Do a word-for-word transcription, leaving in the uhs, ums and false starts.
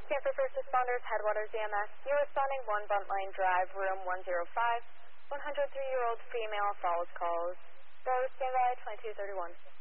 Stanford First Responders, Headwaters E M S. You're responding one Buntline Drive, room one oh five. one oh three-year-old female follows calls. Rose, stand by, twenty-two thirty-one.